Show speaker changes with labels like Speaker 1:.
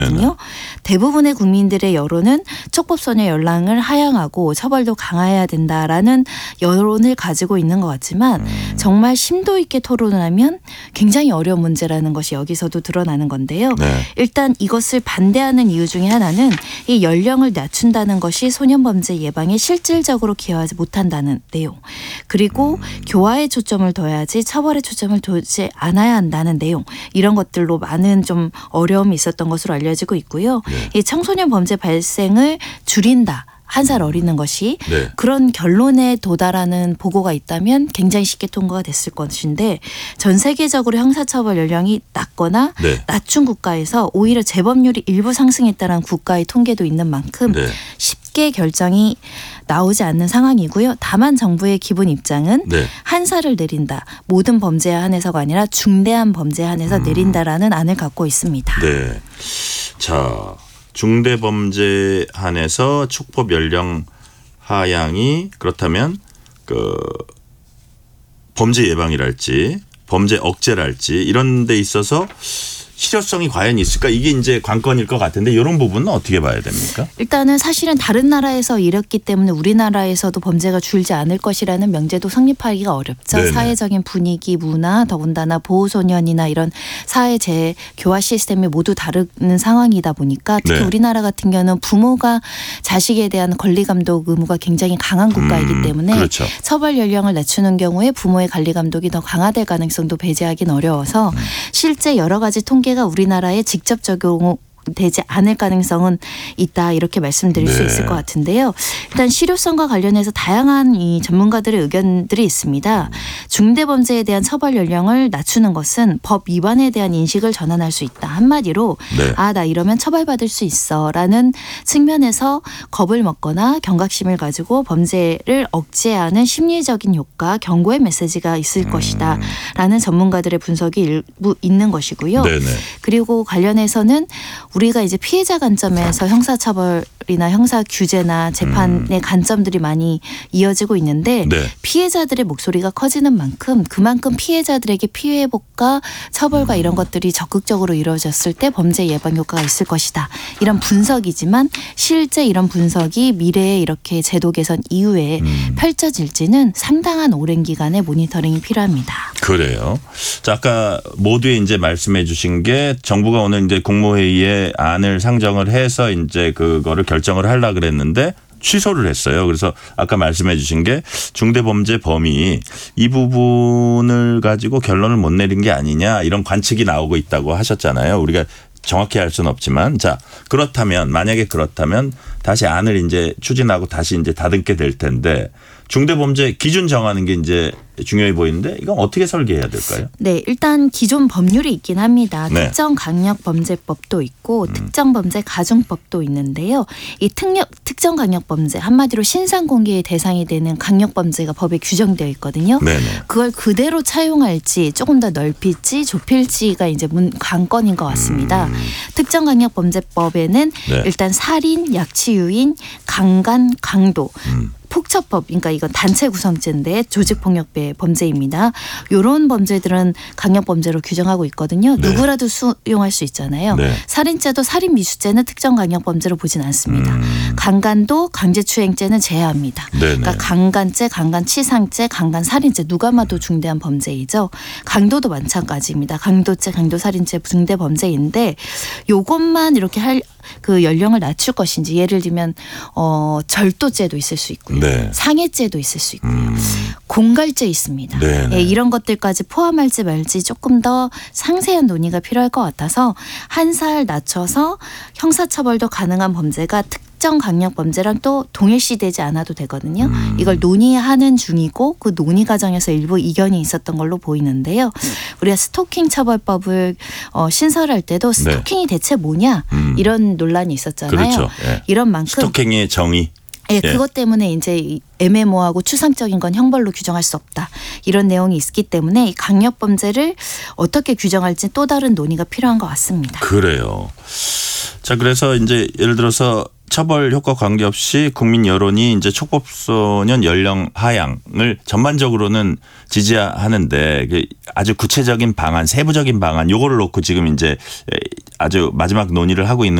Speaker 1: 대부분의 국민들의 여론은 촉법소년 연령을 하향하고 처벌도 강화해야 된다라는 여론을 가지고 있는 것 같지만 정말 심도 있게 토론을 하면 굉장히 어려운 문제라는 것이 여기서도 드러나는 건데요.
Speaker 2: 네.
Speaker 1: 일단 이것을 반대하는 이유 중에 하나는 이 연령을 낮춘다는 것이 소년범죄 예방에 실질적으로 기여하지 못한다는 내용. 그리고 교화에 초점을 둬야지 처벌에 초점을 두지 않아야 한다는 내용. 이런 것들로 많은 좀 어려움이 있었던 것으로 알려지고 있고요. 이 청소년 범죄 발생을 줄인다. 1살 어리는 것이
Speaker 2: 네.
Speaker 1: 그런 결론에 도달하는 보고가 있다면 굉장히 쉽게 통과가 됐을 것인데 전 세계적으로 형사처벌 연령이 낮거나
Speaker 2: 네.
Speaker 1: 낮춘 국가에서 오히려 재범률이 일부 상승했다는 국가의 통계도 있는 만큼
Speaker 2: 네.
Speaker 1: 쉽게 결정이 나오지 않는 상황이고요. 다만 정부의 기본 입장은
Speaker 2: 네.
Speaker 1: 1살을 내린다. 모든 범죄에 한해서가 아니라 중대한 범죄에 한해서 내린다라는 안을 갖고 있습니다.
Speaker 2: 네. 자, 중대범죄 한해서 촉법 연령 하향이 그렇다면 그 범죄 예방이랄지 범죄 억제랄지 이런 데 있어서 실효성이 과연 있을까? 이게 이제 관건일 것 같은데 이런 부분은 어떻게 봐야 됩니까?
Speaker 1: 일단은 사실은 다른 나라에서 이랬기 때문에 우리나라에서도 범죄가 줄지 않을 것이라는 명제도 성립하기가 어렵죠.
Speaker 2: 네네.
Speaker 1: 사회적인 분위기, 문화, 더군다나 보호소년이나 이런 사회 교화 시스템이 모두 다른 상황이다 보니까 특히
Speaker 2: 네.
Speaker 1: 우리나라 같은 경우는 부모가 자식에 대한 권리감독 의무가 굉장히 강한 국가이기 때문에
Speaker 2: 그렇죠.
Speaker 1: 처벌 연령을 낮추는 경우에 부모의 관리감독이 더 강화될 가능성도 배제하기는 어려워서 실제 여러 가지 통계가 우리나라에 직접 적용되지 않을 가능성은 있다 이렇게 말씀드릴 수
Speaker 2: 네.
Speaker 1: 있을 것 같은데요. 일단 실효성과 관련해서 다양한 이 전문가들의 의견들이 있습니다. 중대범죄에 대한 처벌 연령을 낮추는 것은 법 위반에 대한 인식을 전환할 수 있다. 한마디로
Speaker 2: 네.
Speaker 1: 나 이러면 처벌받을 수 있어라는 측면에서 겁을 먹거나 경각심을 가지고 범죄를 억제하는 심리적인 효과, 경고의 메시지가 있을 것이다 라는 전문가들의 분석이 일부 있는 것이고요.
Speaker 2: 네네.
Speaker 1: 그리고 관련해서는 우리가 이제 피해자 관점에서 형사처벌이나 형사 규제나 재판의 관점들이 많이 이어지고 있는데
Speaker 2: 네.
Speaker 1: 피해자들의 목소리가 커지는 만큼 그만큼 피해자들에게 피해 회복과 처벌과 이런 것들이 적극적으로 이루어졌을 때 범죄 예방 효과가 있을 것이다. 이런 분석이지만 실제 이런 분석이 미래에 이렇게 제도 개선 이후에 펼쳐질지는 상당한 오랜 기간의 모니터링이 필요합니다.
Speaker 2: 그래요. 자, 아까 모두에 이제 말씀해 주신 게 정부가 오늘 이제 국무회의에 안을 상정을 해서 이제 그거를 결정을 하려고 그랬는데 취소를 했어요. 그래서 아까 말씀해 주신 게 중대범죄 범위 이 부분을 가지고 결론을 못 내린 게 아니냐 이런 관측이 나오고 있다고 하셨잖아요. 우리가 정확히 할 수는 없지만 자, 그렇다면 만약에 그렇다면 다시 안을 이제 추진하고 다시 이제 다듬게 될 텐데 중대범죄 기준 정하는 게 이제 중요해 보이는데 이건 어떻게 설계해야 될까요?
Speaker 1: 네, 일단 기존 법률이 있긴 합니다.
Speaker 2: 네.
Speaker 1: 특정강력범죄법도 있고 특정범죄가중법도 있는데요. 이 특정강력범죄 한마디로 신상공개의 대상이 되는 강력범죄가 법에 규정되어 있거든요.
Speaker 2: 네네.
Speaker 1: 그걸 그대로 차용할지 조금 더 넓힐지 좁힐지가 이제 관건인 것 같습니다. 특정강력범죄법에는
Speaker 2: 네.
Speaker 1: 일단 살인, 약취유인, 강간, 강도 폭처법, 그러니까 이건 단체 구성죄인데 조직폭력배 범죄입니다. 이런 범죄들은 강력범죄로 규정하고 있거든요.
Speaker 2: 네.
Speaker 1: 누구라도 수용할 수 있잖아요.
Speaker 2: 네.
Speaker 1: 살인죄도 살인미수죄는 특정 강력범죄로 보진 않습니다. 강간도 강제추행죄는 제외합니다.
Speaker 2: 네네.
Speaker 1: 그러니까 강간죄, 강간치상죄, 강간살인죄 누가 봐도 중대한 범죄이죠. 강도도 마찬가지입니다. 강도죄, 강도살인죄 중대 범죄인데 요것만 이렇게 그 연령을 낮출 것인지 예를 들면 절도죄도 있을 수 있고요.
Speaker 2: 네.
Speaker 1: 상해죄도 있을 수 있고요. 공갈죄 있습니다.
Speaker 2: 네네.
Speaker 1: 예, 이런 것들까지 포함할지 말지 조금 더 상세한 논의가 필요할 것 같아서 1살 낮춰서 형사처벌도 가능한 범죄가 특정 강력범죄랑 또 동일시되지 않아도 되거든요. 이걸 논의하는 중이고 그 논의 과정에서 일부 이견이 있었던 걸로 보이는데요. 우리가 스토킹 처벌법을 신설할 때도 스토킹이 대체 뭐냐 이런 논란이 있었잖아요.
Speaker 2: 그렇죠. 예.
Speaker 1: 이런 만큼
Speaker 2: 스토킹의 정의.
Speaker 1: 예,
Speaker 2: 예.
Speaker 1: 그것 때문에 이제 애매모호하고 추상적인 건 형벌로 규정할 수 없다. 이런 내용이 있기 때문에 이 강력범죄를 어떻게 규정할지 또 다른 논의가 필요한 것 같습니다.
Speaker 2: 그래요. 자, 그래서 이제 예를 들어서 처벌 효과 관계없이 국민 여론이 이제 촉법소년 연령 하향을 전반적으로는 지지하는데 아주 구체적인 방안, 세부적인 방안 요거를 놓고 지금 이제 아주 마지막 논의를 하고 있는